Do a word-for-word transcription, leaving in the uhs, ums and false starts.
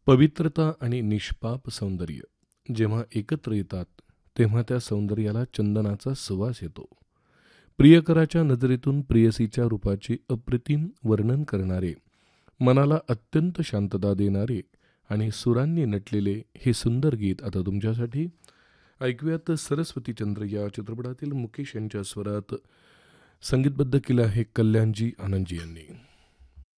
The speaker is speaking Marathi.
पवित्रता आणि निष्पाप सौंदर्य जेव्हा एकत्र येतात तेव्हा त्या सौंदर्याला चंदनाचा सुवास येतो. प्रियकराच्या नजरेतून प्रेयसीच्या रूपाचे अप्रतिम वर्णन करणारे, मनाला अत्यंत शांतता देणारे आणि सुरांनी नटलेले हे सुंदर गीत आता तुमच्यासाठी. ऐकूयात सरस्वती चंद्र या चित्रपटातील मुकेश यांच्या स्वरात संगीतबद्ध केलं आहे कल्याणजी आनंदजी यांनी.